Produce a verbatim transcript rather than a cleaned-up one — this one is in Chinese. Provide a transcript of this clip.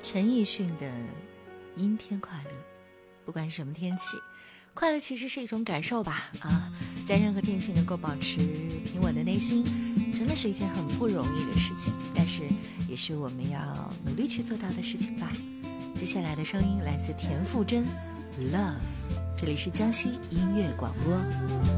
陈奕迅的阴天快乐，不管是什么天气，快乐其实是一种感受吧。啊，在任何天气能够保持平稳的内心，真的是一件很不容易的事情，但是也是我们要努力去做到的事情吧。接下来的声音来自田馥甄 Love， 这里是江西音乐广播。